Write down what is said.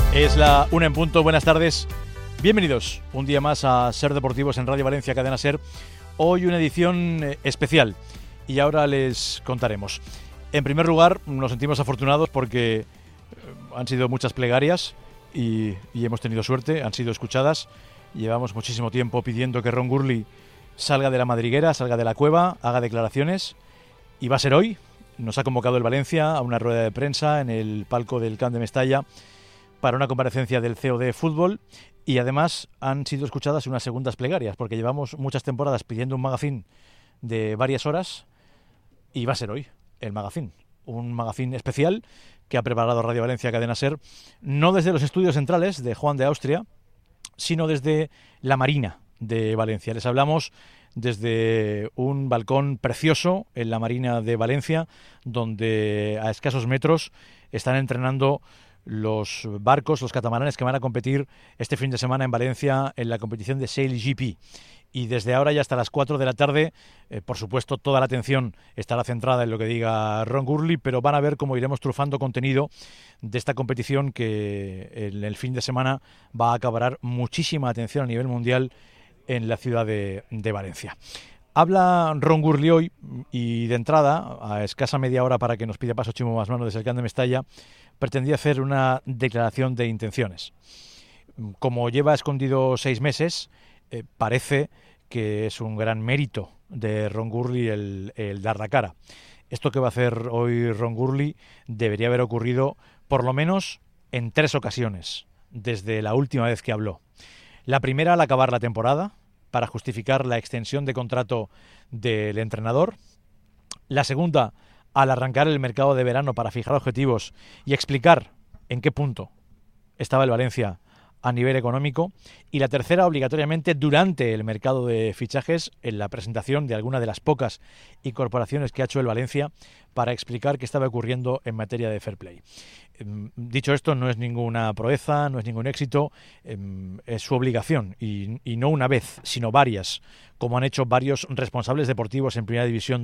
Es la 1 en punto, buenas tardes, bienvenidos un día más a Ser Deportivos en Radio Valencia, Cadena Ser. Hoy una edición especial y ahora les contaremos. En primer lugar, nos sentimos afortunados porque han sido muchas plegarias y hemos tenido suerte, han sido escuchadas. Llevamos muchísimo tiempo pidiendo que Ron Gurley salga de la madriguera, salga de la cueva, haga declaraciones y va a ser hoy. Nos ha convocado el Valencia a una rueda de prensa en el palco del Camp de Mestalla para una comparecencia del CEO de fútbol y además han sido escuchadas unas segundas plegarias porque llevamos muchas temporadas pidiendo un magazín de varias horas y va a ser hoy el magazín, un magazín especial que ha preparado Radio Valencia Cadena Ser, no desde los estudios centrales de Juan de Austria, sino desde la Marina de Valencia. Les hablamos desde un balcón precioso en la Marina de Valencia, donde a escasos metros están entrenando los barcos, los catamaranes que van a competir este fin de semana en Valencia en la competición de SailGP. Y desde ahora y hasta las 4 de la tarde, por supuesto, toda la atención estará centrada en lo que diga Ron Gurley, pero van a ver cómo iremos trufando contenido de esta competición que en el fin de semana va a acaparar muchísima atención a nivel mundial en la ciudad de Valencia. Habla Ron Gurley hoy y de entrada, a escasa media hora para que nos pida paso Chimo Masmano desde el Camp de Mestalla, pretendía hacer una declaración de intenciones. Como lleva escondido 6 meses, parece que es un gran mérito de Ron Gurley el dar la cara. Esto que va a hacer hoy Ron Gurley debería haber ocurrido por lo menos en 3 ocasiones desde la última vez que habló. La primera al acabar la temporada, para justificar la extensión de contrato del entrenador. La segunda al arrancar el mercado de verano para fijar objetivos y explicar en qué punto estaba el Valencia a nivel económico. Y la tercera, obligatoriamente, durante el mercado de fichajes, en la presentación de alguna de las pocas incorporaciones que ha hecho el Valencia para explicar qué estaba ocurriendo en materia de fair play. Dicho esto, no es ninguna proeza, no es ningún éxito, es su obligación y no una vez, sino varias, como han hecho varios responsables deportivos en Primera División